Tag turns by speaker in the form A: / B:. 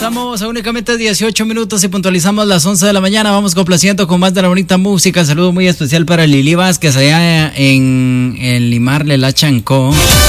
A: Estamos a únicamente 18 minutos y puntualizamos las 11 de la mañana. Vamos complaciendo con más de la bonita música. Saludo muy especial para Lili Vázquez allá en Limar, Lela Chancó.